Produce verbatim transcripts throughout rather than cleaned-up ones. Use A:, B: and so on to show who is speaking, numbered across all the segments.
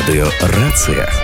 A: Радыёрацыя.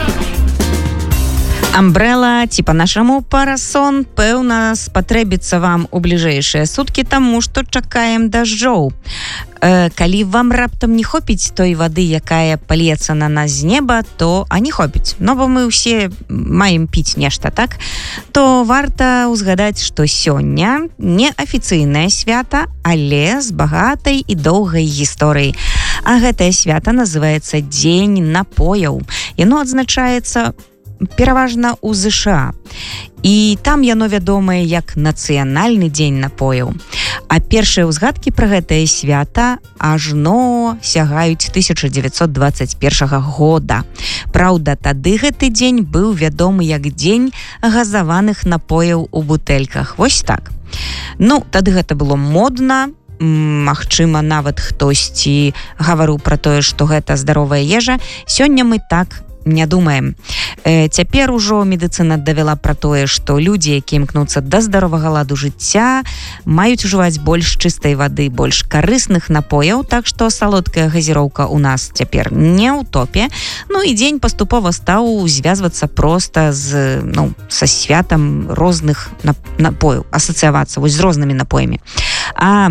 B: Амбрэла, ці па-нашаму парасон, пэўна, спатрэбіцца вам у бліжэйшыя суткі, таму што чакаем дажджоў. Э, калі вам раптам не хопіць той вады, якая пальецца на нас з неба, то а не хопіць. Но бо мы ўсе маем піць нешта, так? То варта ўзгадаць, што сёння не афіцыйнае свята, але з багатай і доўгай гісторыяй. А гэтае свята называецца Дзень напояў. Яно адзначаецца пераважна ў ЗША. І там яно вядомае як нацыянальны дзень напояў. А першыя ўзгадкі пра гэтае свята ажно сягаюць тысяча дзевяцьсот дваццаць першага года. Праўда, тады гэты дзень быў вядомы як дзень газаваных напояў у бутэльках. Вось так. Ну, тады гэта было модна. Магчыма, нават хтосьці гаварыў пра тое, што гэта здаровая ежа. Сёння мы так не думаем. Э, цяпер ужо медыцына давяла пра тое, што людзі, якія імкнуцца да здаровага ладу жыцця, маюць ужываць больш чыстай вады, больш карысных напояў, так што салодкая газіроўка ў нас цяпер не ў топе. Ну і дзень паступова стаў звязвацца проста з, ну, са святам розных напояў, асацыявацца вось з рознымі напоямі. А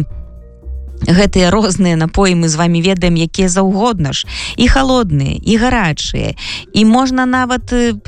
B: гэтыя розныя напоі мы з вами ведаем, якія заўгодна ж. І халодныя, і гарачыя. І можна нават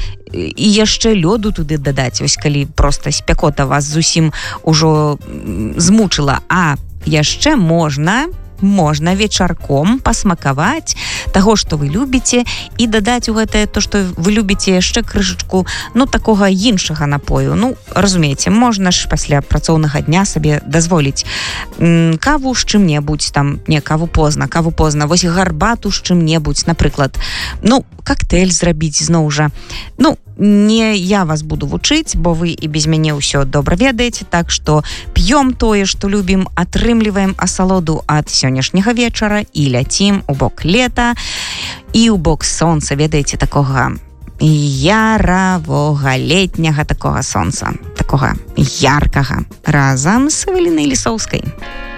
B: і яшчэ лёду туды дадаць, ось калі проста спякота вас зусім ужо змучыла. А яшчэ можна... можна вечарком пасмакаваць таго, што вы любіце, і дадаць у гэтае то, што вы любіце яшчэ крышачку, ну, такога іншага напою. Ну, разумееце, можна ж пасля працоўнага дня сабе дазволіць м, каву з чым-небудзь, там, не, каву позна, каву позна, вось гарбату з чым-небудзь, напрыклад. Ну, коктейль зрабіць зноў жа. Ну, не я вас буду вучыць, бо вы і без мяне ўсё добра ведаеце, так што п'ём тое, што любім, атрымліваем асалоду ад сённяшняга вечара і ляцім у бок лета і ў бок сонца, ведаеце, такога яравога летняга такога сонца, такога яркага, разам з Эвелінай Лісоўскай.